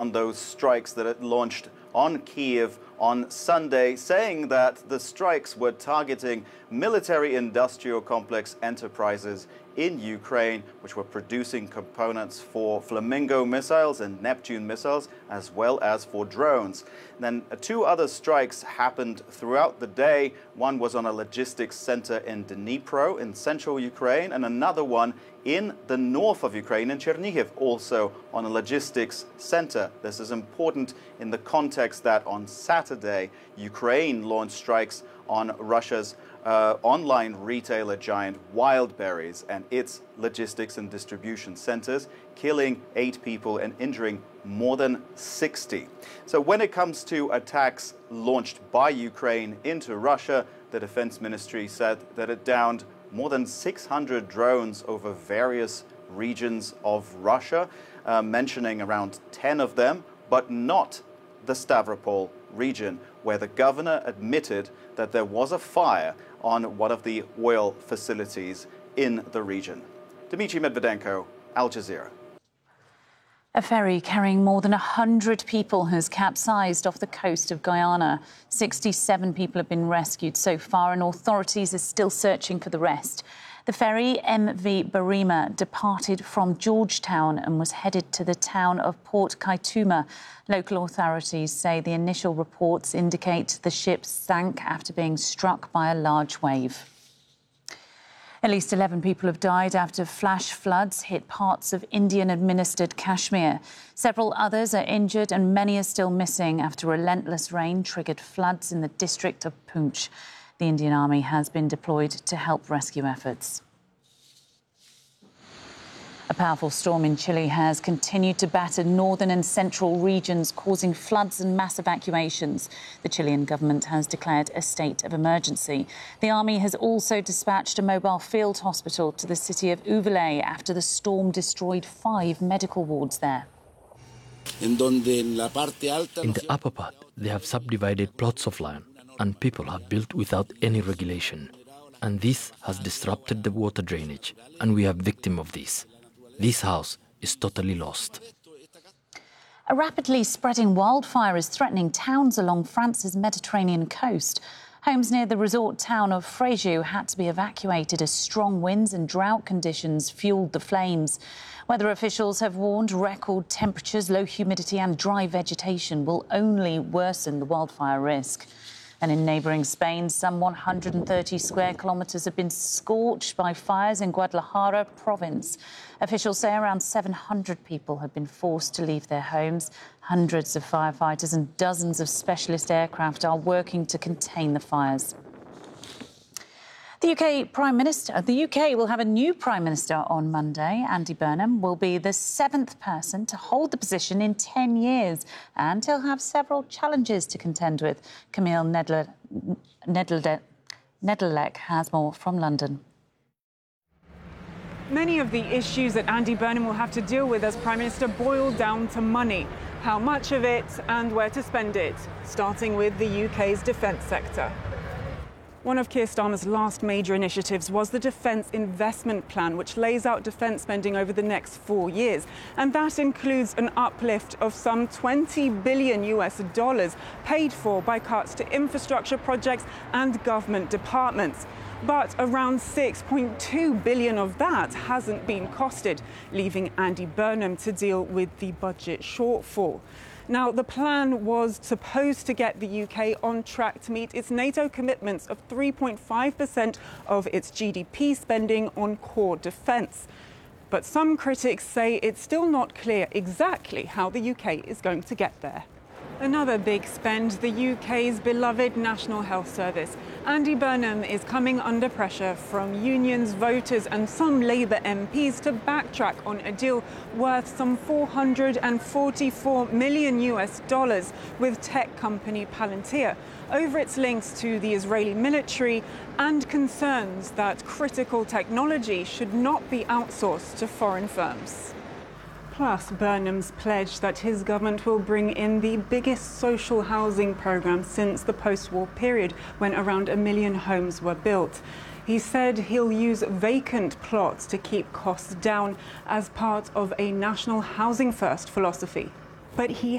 on those strikes that it launched on Kyiv on Sunday, saying that the strikes were targeting military-industrial complex enterprises in Ukraine, which were producing components for Flamingo missiles and Neptune missiles, as well as for drones. Then two other strikes happened throughout the day. One was on a logistics center in Dnipro in central Ukraine, and another one in the north of Ukraine, in Chernihiv, also on a logistics center. This is important in the context that on Saturday, Ukraine launched strikes on Russia's online retailer giant Wildberries and its logistics and distribution centers, killing 8 people and injuring more than 60. So when it comes to attacks launched by Ukraine into Russia, the Defense Ministry said that it downed more than 600 drones over various regions of Russia, mentioning around 10 of them, but not the Stavropol region, where the governor admitted that there was a fire on one of the oil facilities in the region. Dmitry Medvedenko, Al Jazeera. A ferry carrying more than 100 people has capsized off the coast of Guyana. 67 people have been rescued so far, and authorities are still searching for the rest. The ferry MV Barima departed from Georgetown and was headed to the town of Port Kaituma. Local authorities say the initial reports indicate the ship sank after being struck by a large wave. At least 11 people have died after flash floods hit parts of Indian-administered Kashmir. Several others are injured and many are still missing after relentless rain triggered floods in the district of Poonch. The Indian Army has been deployed to help rescue efforts. A powerful storm in Chile has continued to batter northern and central regions, causing floods and mass evacuations. The Chilean government has declared a state of emergency. The army has also dispatched a mobile field hospital to the city of Uvele after the storm destroyed 5 medical wards there. In the upper part, they have subdivided plots of land, and people have built without any regulation. And this has disrupted the water drainage, and we are victim of this. This house is totally lost. A rapidly spreading wildfire is threatening towns along France's Mediterranean coast. Homes near the resort town of Fréjus had to be evacuated as strong winds and drought conditions fueled the flames. Weather officials have warned record temperatures, low humidity and dry vegetation will only worsen the wildfire risk. And in neighbouring Spain, some 130 square kilometres have been scorched by fires in Guadalajara province. Officials say around 700 people have been forced to leave their homes. Hundreds of firefighters and dozens of specialist aircraft are working to contain the fires. The UK will have a new Prime Minister on Monday. Andy Burnham will be the 7th person to hold the position in 10 years, and he'll have several challenges to contend with. Camille Nedelec has more from London. Many of the issues that Andy Burnham will have to deal with as Prime Minister boil down to money. How much of it and where to spend it, starting with the UK's defence sector. One of Keir Starmer's last major initiatives was the Defence Investment Plan, which lays out defence spending over the next 4 years. And that includes an uplift of some $20 billion paid for by cuts to infrastructure projects and government departments. But around $6.2 billion of that hasn't been costed, leaving Andy Burnham to deal with the budget shortfall. Now, the plan was supposed to get the UK on track to meet its NATO commitments of 3.5% of its GDP spending on core defence. But some critics say it's still not clear exactly how the UK is going to get there. Another big spend, the UK's beloved National Health Service. Andy Burnham is coming under pressure from unions, voters and some Labour MPs to backtrack on a deal worth some $444 million with tech company Palantir over its links to the Israeli military and concerns that critical technology should not be outsourced to foreign firms. Plus, Burnham's pledge that his government will bring in the biggest social housing programme since the post-war period, when around 1 million homes were built. He said he'll use vacant plots to keep costs down as part of a national housing first philosophy. But he